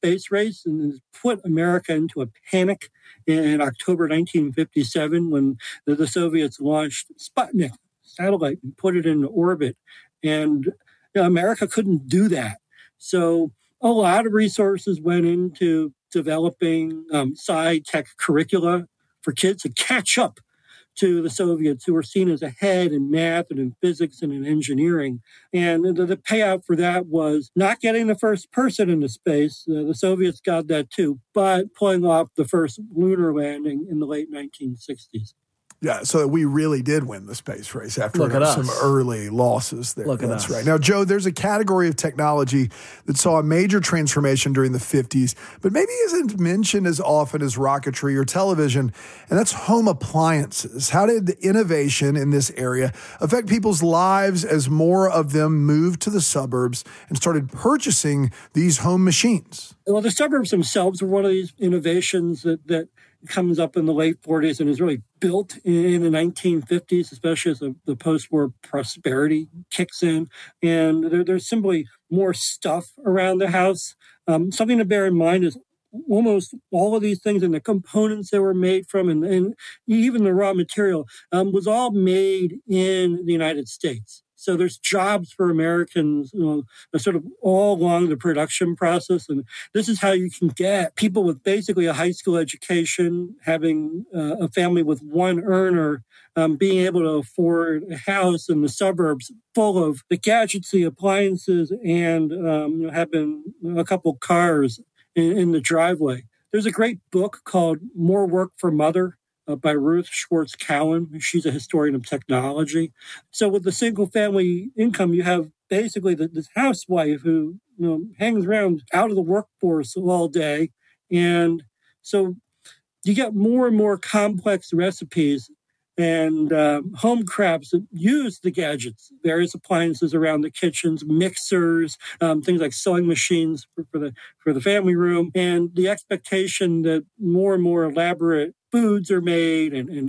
space race and put America into a panic in October 1957 when the Soviets launched Sputnik satellite and put it into orbit. And America couldn't do that. So a lot of resources went into developing sci-tech curricula for kids to catch up to the Soviets, who were seen as ahead in math and in physics and in engineering. And the payout for that was not getting the first person into space. The Soviets got that too, but pulling off the first lunar landing in the late 1960s. Yeah, so we really did win the space race after some us. Early losses there. Look at That's us. right. Now, Joe, there's a category of technology that saw a major transformation during the 50s, but maybe isn't mentioned as often as rocketry or television, and that's home appliances. How did the innovation in this area affect people's lives as more of them moved to the suburbs and started purchasing these home machines? Well, the suburbs themselves were one of these innovations that comes up in the late 40s and is really built in the 1950s, especially as the post-war prosperity kicks in. And there's simply more stuff around the house. Something to bear in mind is almost all of these things and the components that were made from and even the raw material was all made in the United States. So there's jobs for Americans sort of all along the production process. And this is how you can get people with basically a high school education, having a family with one earner, being able to afford a house in the suburbs full of the gadgets, the appliances, and having a couple cars in the driveway. There's a great book called More Work for Mother by Ruth Schwartz Cowan. She's a historian of technology. So with the single family income, you have basically this housewife who hangs around out of the workforce all day. And so you get more and more complex recipes and home crafts that use the gadgets, various appliances around the kitchens, mixers, things like sewing machines for the family room, and the expectation that more and more elaborate foods are made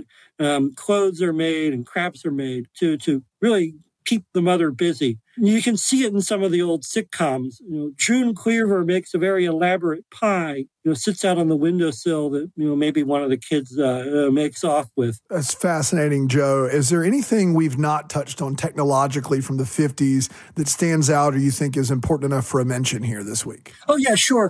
and clothes are made and crafts are made to really keep the mother busy. You can see it in some of the old sitcoms. June Cleaver makes a very elaborate pie, sits out on the windowsill that, maybe one of the kids makes off with. That's fascinating, Joe. Is there anything we've not touched on technologically from the 50s that stands out or you think is important enough for a mention here this week? Oh, yeah, sure.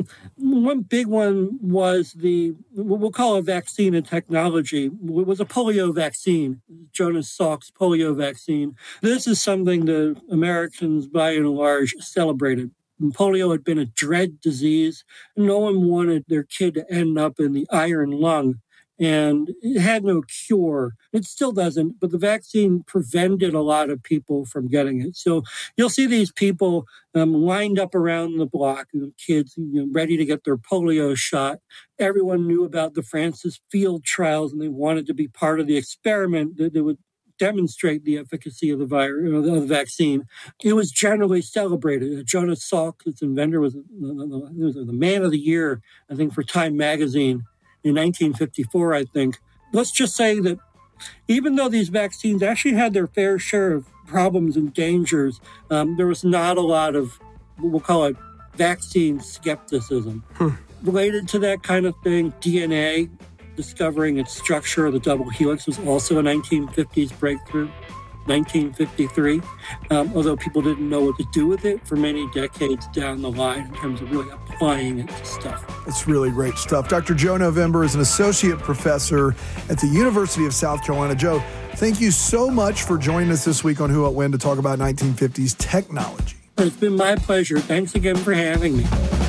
One big one was we'll call a vaccine in technology, it was a polio vaccine, Jonas Salk's polio vaccine. This is something that Americans, by and large, celebrated. Polio had been a dread disease. No one wanted their kid to end up in the iron lung, and it had no cure. It still doesn't, but the vaccine prevented a lot of people from getting it. So you'll see these people lined up around the block, kids ready to get their polio shot. Everyone knew about the Francis Field trials, and they wanted to be part of the experiment that would demonstrate the efficacy of the virus, of the vaccine. It was generally celebrated. Jonas Salk, its inventor, was the man of the year, I think, for Time magazine in 1954, I think. Let's just say that even though these vaccines actually had their fair share of problems and dangers, there was not a lot of, we'll call it, vaccine skepticism. Related to that kind of thing, DNA, discovering its structure, the double helix, was also a 1950s breakthrough, 1953, although people didn't know what to do with it for many decades down the line in terms of really applying it to stuff. That's really great stuff. Dr. Joe November is an associate professor at the University of South Carolina. Joe, thank you so much for joining us this week on Who What When to talk about 1950s technology. It's been my pleasure. Thanks again for having me.